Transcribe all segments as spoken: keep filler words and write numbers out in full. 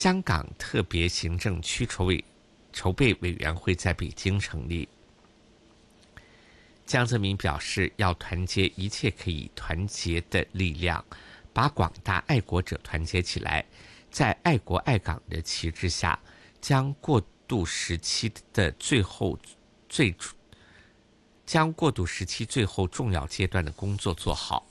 香港特别行政区筹委筹备委员会在北京成立。江泽民表示，要团结一切可以团结的力量，把广大爱国者团结起来，在爱国爱港的旗帜下，将过渡时期的最后最将过渡时期最后重要阶段的工作做好。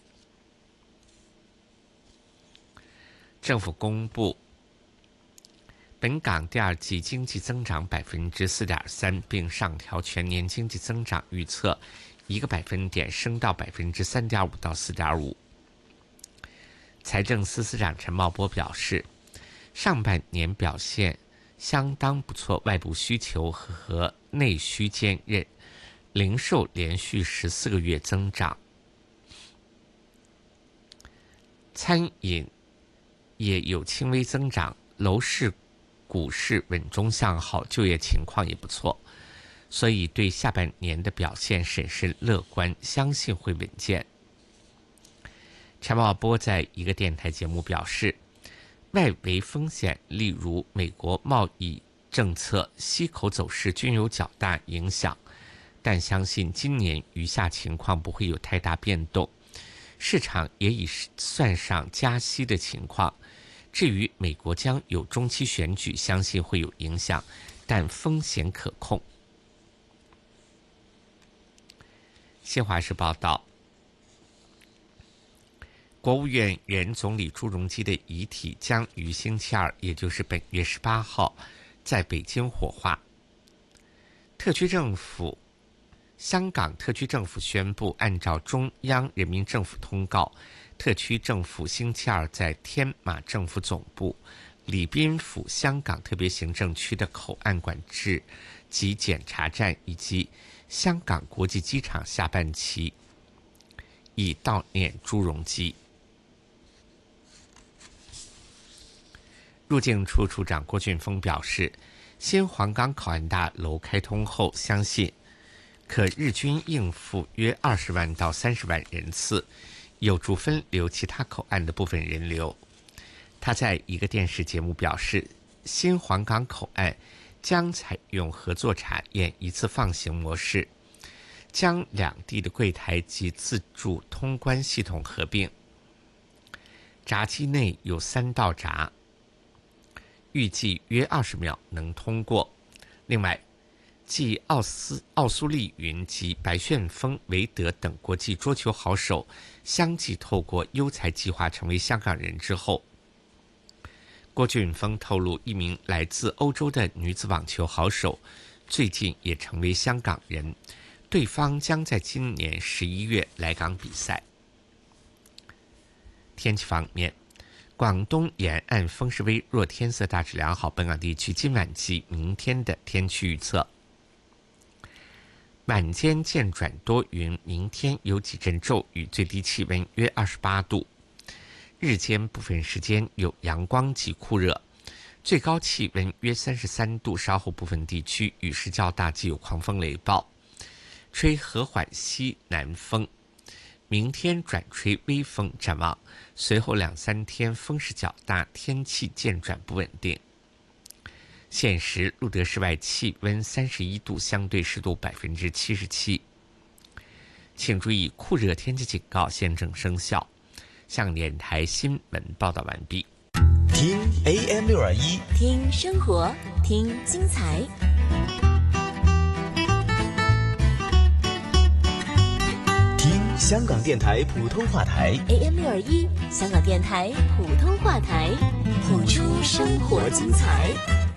政府公布本港第二季经济增长百分之四点三，并上调全年经济增长预测一个百分点，升到百分之三点五到四点五。财政司司长陈茂波表示，上半年表现相当不错，外部需求和内需兼任，零售连续十四个月增长，餐饮业有轻微增长，楼市股市稳中向好，就业情况也不错，所以对下半年的表现审慎乐观，相信会稳健。陈茂波在一个电台节目表示，外围风险例如美国贸易政策、息口走势均有较大影响，但相信今年余下情况不会有太大变动，市场也已算上加息的情况。至于美国将有中期选举，相信会有影响，但风险可控。新华社报道，国务院原总理朱镕基的遗体将于星期二，也就是本月十八号，在北京火化。特区政府香港特区政府宣布，按照中央人民政府通告，特区政府星期二在天马政府总部、礼宾府香港特别行政区的口岸管制及检查站以及香港国际机场下半旗，以悼念朱镕基。入境处处长郭俊峰表示，新皇岗口岸大楼开通后，相信可日均应付约二十万到三十万人次，有助分流其他口岸的部分人流。他在一个电视节目表示，新皇岗口岸将采用合作查验一次放行模式，将两地的柜台及自助通关系统合并。闸机内有三道闸，预计约二十秒能通过。另外，继奥斯、奥苏利云及白旋风、韦德等国际桌球好手相继透过优才计划成为香港人之后，郭俊峰透露，一名来自欧洲的女子网球好手最近也成为香港人，对方将在今年十一月来港比赛。天气方面，广东沿岸风势微弱，天色大致良好。本港地区今晚及明天的天气预测：晚间渐转多云，明天有几阵骤雨，最低气温约二十八度。日间部分时间有阳光及酷热，最高气温约三十三度。稍后部分地区雨势较大，既有狂风雷暴，吹和缓西南风。明天转吹微风，展望随后两三天风势较大，天气渐转不稳定。现时录得室外气温三十一度，相对湿度百分之七十七。请注意，酷热天气警告现正生效。香港电台新闻报道完毕。 听 A M 六二一， 听生活，听精彩。 听香港电台普通话台 A M 六二一，香港电台普通话台，谱出生活精彩。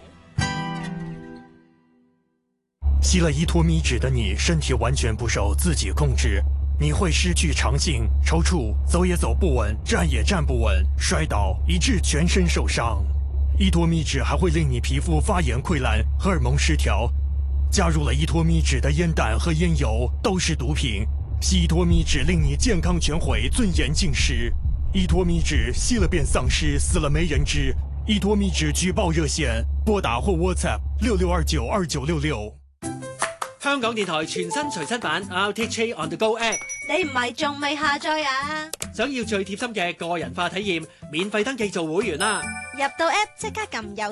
吸了依托咪酯的你，身体完全不受自己控制，你会失去长性、抽搐，走也走不稳，站也站不稳，摔倒以致全身受伤。依托咪酯还会令你皮肤发炎溃烂、荷尔蒙失调。加入了依托咪酯的烟弹和烟油都是毒品。吸依托咪酯令你健康全毁，尊严尽失。依托咪酯吸了便丧失，死了没人知。依托咪酯举報熱線，撥打或 WhatsApp 六六二九二九六六。 香港電台全新隨身版 R T H on the Go App， 你唔係仲未下載啊？ 想要最貼心嘅個人化體驗，免費登記做會員啦！ 入到 App 即刻撳右